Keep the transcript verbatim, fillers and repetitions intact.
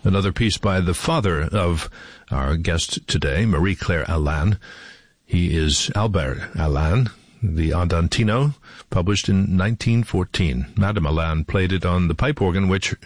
Another piece by the father of our guest today, Marie-Claire Alain. He is Albert Alain, the Andantino, published in nineteen fourteen. Madame Alain played it on the pipe organ, which